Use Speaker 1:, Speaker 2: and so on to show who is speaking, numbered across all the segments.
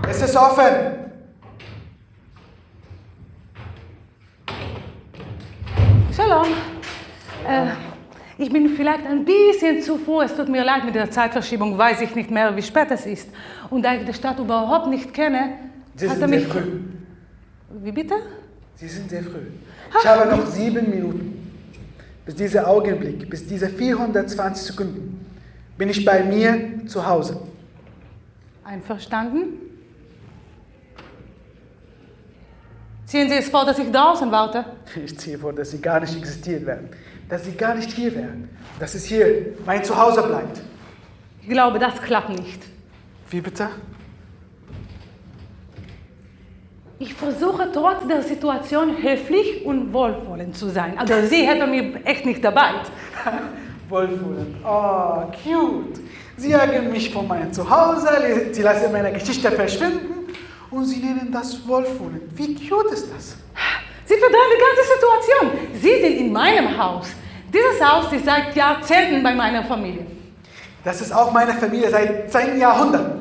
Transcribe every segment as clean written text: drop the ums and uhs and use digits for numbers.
Speaker 1: Es ist offen.
Speaker 2: Shalom. Ich bin vielleicht ein bisschen zu früh. Es tut mir leid mit der Zeitverschiebung. Weiß ich nicht mehr, wie spät es ist. Und da ich die Stadt überhaupt nicht kenne,
Speaker 1: Sie
Speaker 2: hat
Speaker 1: sind
Speaker 2: er
Speaker 1: sehr
Speaker 2: mich...
Speaker 1: früh.
Speaker 2: Wie bitte?
Speaker 1: Sie sind sehr früh. Ich habe noch 7 Minuten. Bis dieser Augenblick, bis diese 420 Sekunden, bin ich bei mir zu Hause.
Speaker 2: Einverstanden? Ziehen Sie es vor, dass ich draußen warte?
Speaker 1: Ich ziehe vor, dass Sie gar nicht existiert werden. Dass Sie gar nicht hier wären. Dass es hier mein Zuhause bleibt.
Speaker 2: Ich glaube, das klappt nicht.
Speaker 1: Wie bitte?
Speaker 2: Ich versuche trotz der Situation höflich und wohlwollend zu sein. Also Sie hätten mir echt nicht dabei.
Speaker 1: Wohlwollend. Oh, cute. Sie jagen mich von meinem Zuhause, Sie lassen meine Geschichte verschwinden und Sie nennen das wohlwollend. Wie cute ist das?
Speaker 2: Sie verdrehen die ganze Situation. Sie sind in meinem Haus. Dieses Haus ist seit Jahrzehnten bei meiner Familie.
Speaker 1: Das ist auch meine Familie seit 10 Jahrhunderten.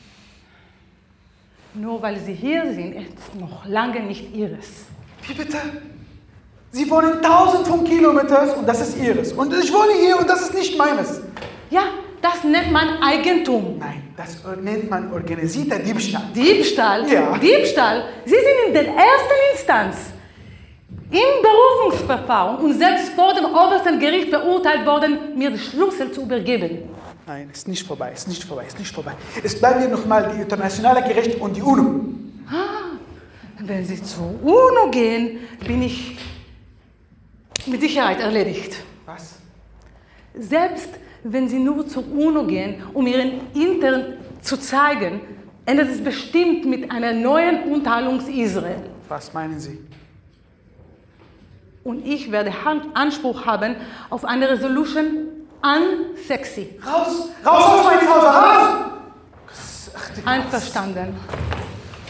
Speaker 2: Nur weil Sie hier sind, ist noch lange nicht Ihres.
Speaker 1: Wie bitte? Sie wohnen 1000 von Kilometern und das ist Ihres. Und ich wohne hier und das ist nicht meines.
Speaker 2: Ja, das nennt man Eigentum.
Speaker 1: Nein, das nennt man organisierter Diebstahl.
Speaker 2: Diebstahl?
Speaker 1: Ja.
Speaker 2: Diebstahl? Sie sind in der ersten Instanz im Berufungsverfahren und selbst vor dem obersten Gericht beurteilt worden, mir die Schlüssel zu übergeben.
Speaker 1: Nein, ist nicht vorbei, ist nicht vorbei, ist nicht vorbei. Es bleiben hier nochmal die internationale Gericht und die UNO.
Speaker 2: Wenn Sie zur UNO gehen, bin ich mit Sicherheit erledigt.
Speaker 1: Was?
Speaker 2: Selbst wenn Sie nur zur UNO gehen, um Ihren Intern zu zeigen, endet es bestimmt mit einer neuen Unterhaltung Israel.
Speaker 1: Was meinen Sie?
Speaker 2: Und ich werde Anspruch haben auf eine Resolution unsexy.
Speaker 1: Raus! Raus aus meinem Haus! Raus!
Speaker 2: Einverstanden.